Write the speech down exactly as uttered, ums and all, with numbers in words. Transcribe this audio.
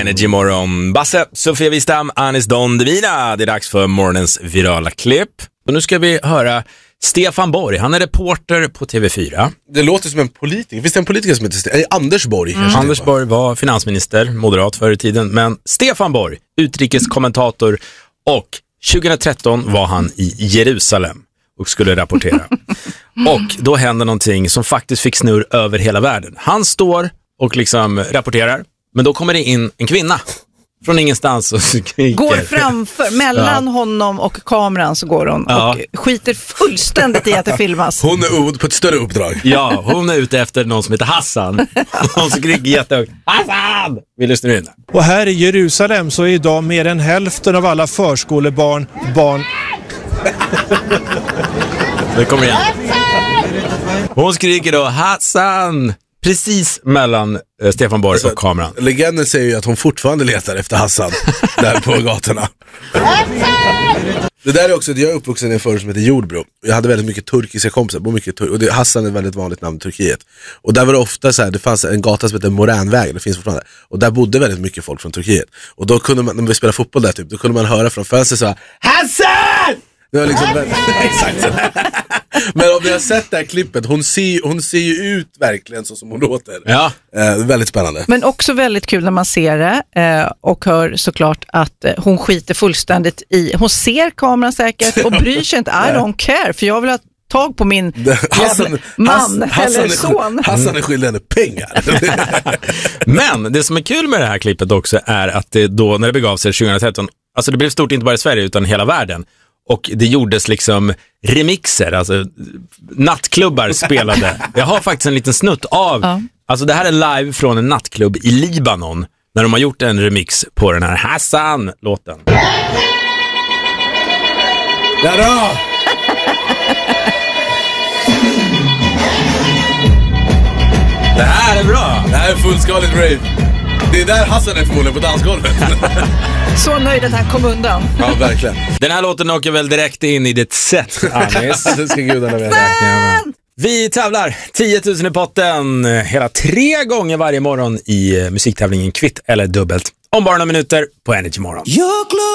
Energy Morgon. Basse, Sofia Wistam, Anis Don Devina. Det är dags för morgonens virala klipp. Och nu ska vi höra Stefan Borg. Han är reporter på T V fyra. Det låter som en politiker. Finns det en politiker som heter Ste- eh, Anders Borg? Mm. Anders Borg var finansminister, moderat förr i tiden. Men Stefan Borg, utrikeskommentator, och tjugohundratretton var han i Jerusalem och skulle rapportera. Och då hände någonting som faktiskt fick snurr över hela världen. Han står och liksom rapporterar, men då kommer det in en kvinna från ingenstans och skriker. Går framför, mellan ja. honom och kameran så går hon ja. och skiter fullständigt i att det filmas. Hon är ute på ett större uppdrag. Ja, hon är ute efter någon som heter Hassan. Hon skriker jättehögt: Hassan! Vi lyssnar in. Och här i Jerusalem så är idag mer än hälften av alla förskolebarn barn. Det kommer igen. Hon skriker då Hassan! Precis mellan eh, Stefan Borg alltså, och kameran. Legenden säger ju att hon fortfarande letar efter Hassan där på gatorna. Det där är också att jag är uppvuxen i en förort som heter Jordbro. Jag hade väldigt mycket turkiska kompisar, mycket tur- och det, Hassan är ett väldigt vanligt namn i Turkiet. Och där var det ofta så här, det fanns en gata som heter Moränvägen, det finns fortfarande. Och där bodde väldigt mycket folk från Turkiet. Och då kunde man, när vi spelade fotboll där typ, då kunde man höra från fönstret så här: Hassan! Det var liksom väldigt, exakt. Men om ni har sett det här klippet, hon ser, hon ser ju ut verkligen så som hon låter. Ja. Eh, väldigt spännande. Men också väldigt kul när man ser det eh, och hör såklart att eh, hon skiter fullständigt i. Hon ser kameran säkert och bryr sig inte. I don't care, för jag vill ha tag på min Hassan, man Hassan, eller son. Hassan är skyldig henne pengar. Men det som är kul med det här klippet också är att det då, när det begav sig tjugohundratretton, alltså det blev stort inte bara i Sverige utan hela världen. Och det gjordes liksom remixer, alltså nattklubbar spelade. Jag har faktiskt en liten snutt av, ja. Alltså det här är live från en nattklubb i Libanon när de har gjort en remix på den här Hassan-låten. Ja då! Det här är bra! Det här är fullskaligt rave. Det är där Hassan är förmodligen på dansgolvet. Så nöjd att han kom undan. Ja, verkligen. Den här låten åker väl direkt in i ditt set, Anis. Det ska gudarna veta. Vi tävlar tio tusen i potten hela tre gånger varje morgon i musiktävlingen Kvitt eller dubbelt. Om bara några minuter på Energy Morgon.